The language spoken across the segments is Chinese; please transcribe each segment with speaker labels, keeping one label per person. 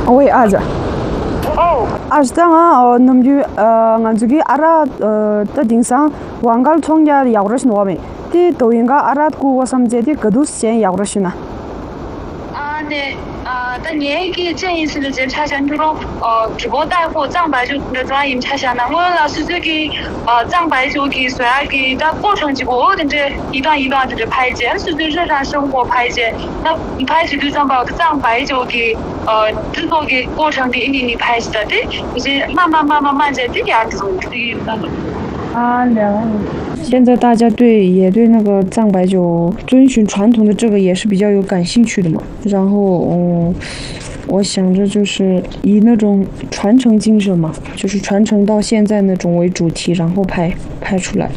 Speaker 1: Oui, aja. Ashtanga namju nganzugi ara ta dingsang wangal chongya yagrash nuame. Ti toyinga arat ku wasamje di kadus sen yagrashuna.
Speaker 2: 但你给建议是的，这查询这种直播带货藏白酒的专业查询呢，我老是这个藏白酒给虽然给的过程结果的这一段一段的这排解，是对日常生活排解，那你排解对藏白酒给制作给过程的一点点排解的，就是慢慢这样子的。
Speaker 1: 现在大家也对那个藏白酒遵循传统的这个也是比较有感兴趣的嘛。然后，我想着就是以那种传承精神嘛，就是传承到现在那种为主题，然后拍出来。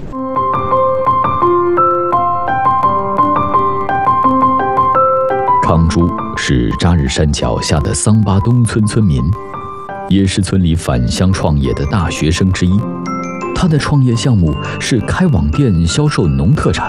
Speaker 3: 康珠是扎日山脚下的桑巴东村村民，也是村里返乡创业的大学生之一。他的创业项目是开网店销售农特产。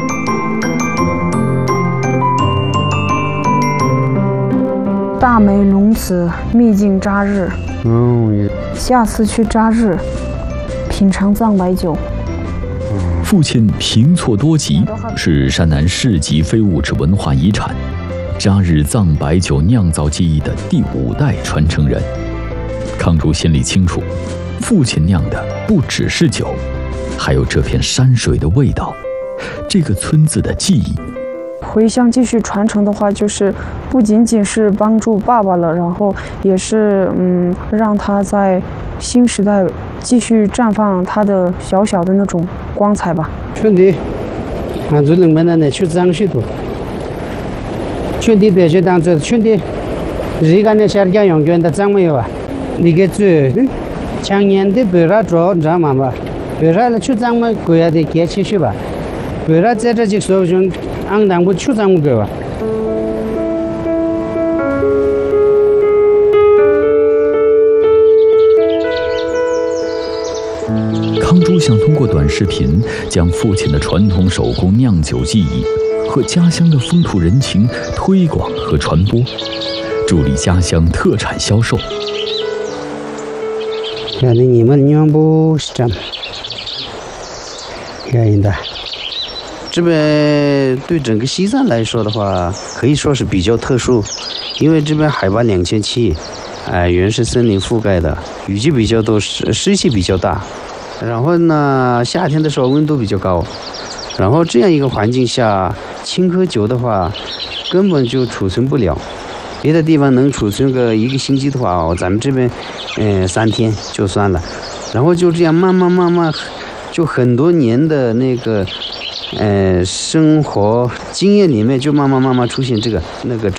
Speaker 1: 大美龙子秘境扎日，下次去扎日品尝藏白酒。
Speaker 3: 父亲平措多吉是山南市级非物质文化遗产，扎日藏白酒酿造技艺的第5代传承人。康珠心里清楚，父亲酿的不只是酒，还有这片山水的味道，这个村子的记忆。
Speaker 1: 回乡继续传承的话，就是不仅仅是帮助爸爸了，然后也是让他在新时代继续绽放他的小小的那种光彩吧。
Speaker 4: 兄弟，俺就能不能呢去张许多？兄弟别去当这兄弟，人家那些家永远的张没有啊？你给这强年的别让着，你知道吗？别让了去张么贵的给起去吧，别让在这几时候就俺当不去张么贵吧。
Speaker 3: 康珠想通过短视频将父亲的传统手工酿酒技艺和家乡的风土人情推广和传播，助力家乡特产销售。
Speaker 4: 那你们娘不是这样，应该。
Speaker 5: 这边对整个西藏来说的话，可以说是比较特殊，因为这边海拔2700，原是森林覆盖的，雨季比较多，湿气比较大。然后呢，夏天的时候温度比较高，然后这样一个环境下，青稞酒的话根本就储存不了。别的地方能储存个1个星期的话，咱们这边3天就算了。然后就这样慢慢，就很多年的那个生活经验里面，就慢慢出现这个那个。